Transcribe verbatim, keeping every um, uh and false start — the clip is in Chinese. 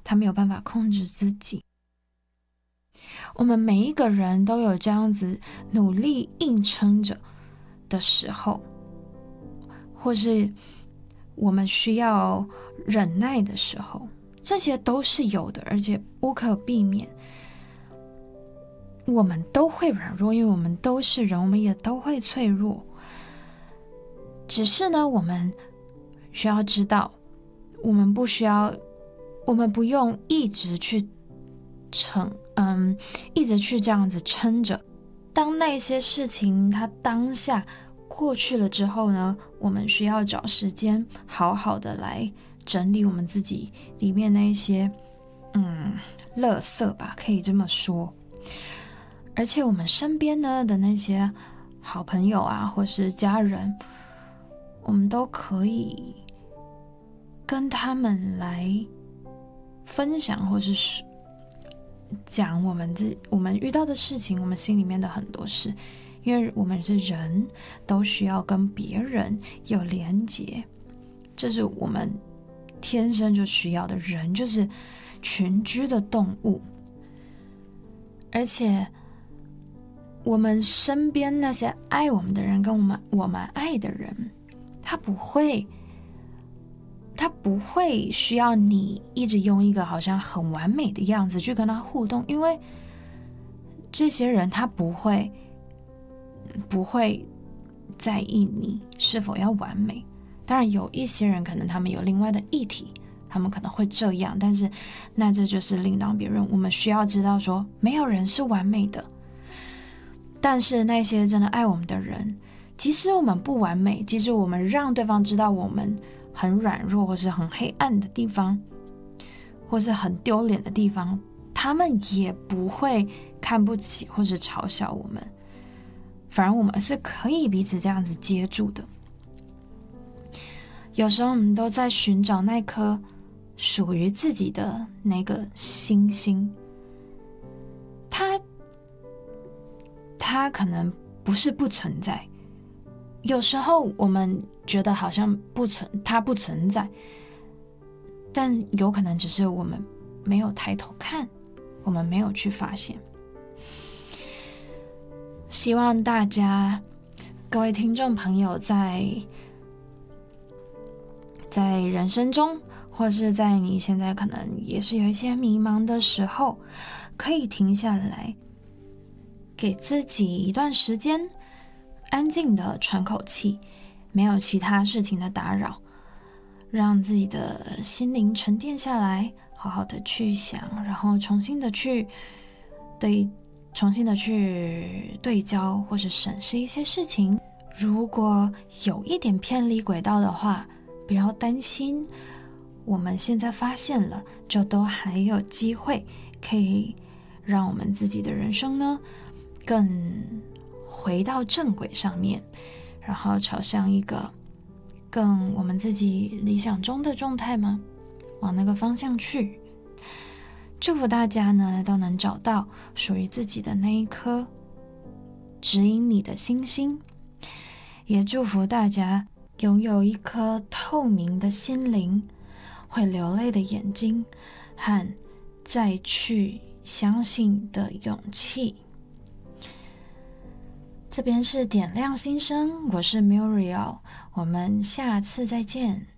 他没有办法控制自己。我们每一个人都有这样子努力硬撑着的时候，或是我们需要忍耐的时候，这些都是有的，而且无可避免。我们都会软弱，因为我们都是人，我们也都会脆弱。只是呢，我们需要知道，我们不需要，我们不用一直去撑，嗯，一直去这样子撑着。当那些事情它当下过去了之后呢，我们需要找时间好好的来整理我们自己里面那一些嗯垃圾吧，可以这么说。而且我们身边呢的那些好朋友啊，或是家人，我们都可以跟他们来分享，或是讲我们自我们遇到的事情，我们心里面的很多事。因为我们是人，都需要跟别人有连结，这是我们天生就需要的。人就是群居的动物，而且我们身边那些爱我们的人，跟我们我们爱的人，他不会他不会需要你一直用一个好像很完美的样子去跟他互动，因为这些人他不会不会在意你是否要完美。当然有一些人可能他们有另外的议题，他们可能会这样，但是那这就是另当别论。我们需要知道说，没有人是完美的，但是那些真的爱我们的人，即使我们不完美，即使我们让对方知道我们很软弱或是很黑暗的地方，或是很丢脸的地方，他们也不会看不起或是嘲笑我们，反而我们是可以彼此这样子接住的。有时候我们都在寻找那颗属于自己的那个星星，它它可能不是不存在，有时候我们觉得好像不存，它不存在，但有可能只是我们没有抬头看，我们没有去发现。希望大家各位听众朋友在在人生中，或是在你现在可能也是有一些迷茫的时候，可以停下来，给自己一段时间，安静的喘口气，没有其他事情的打扰，让自己的心灵沉淀下来，好好的去想，然后重新的去对重新的去对焦或是审视一些事情。如果有一点偏离轨道的话，不要担心，我们现在发现了，就都还有机会可以让我们自己的人生呢更回到正轨上面，然后朝向一个更我们自己理想中的状态吗？往那个方向去。祝福大家呢都能找到属于自己的那一颗指引你的星星，也祝福大家拥有一颗透明的心灵，会流泪的眼睛和再去相信的勇气。这边是点亮心声，我是 Muriel， 我们下次再见。